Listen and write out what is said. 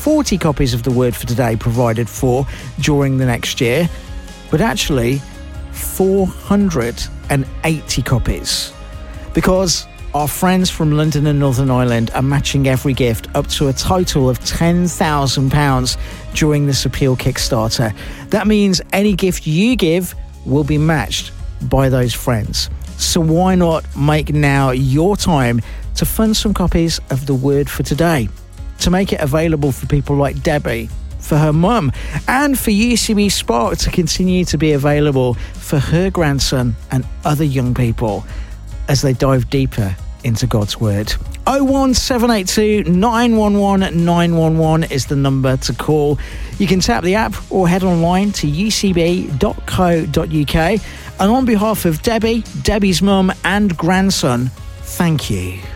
40 copies of the Word for Today provided for during the next year, but actually 480 copies. Because our friends from London and Northern Ireland are matching every gift up to a total of £10,000 during this appeal Kickstarter. That means any gift you give will be matched by those friends. So why not make now your time to fund some copies of the Word for Today, to make it available for people like Debbie, for her mum, and for UCB Spark to continue to be available for her grandson and other young people as they dive deeper into God's Word. 01782 911 911 is the number to call. You can tap the app or head online to ucb.co.uk. And on behalf of Debbie, Debbie's mum and grandson, thank you.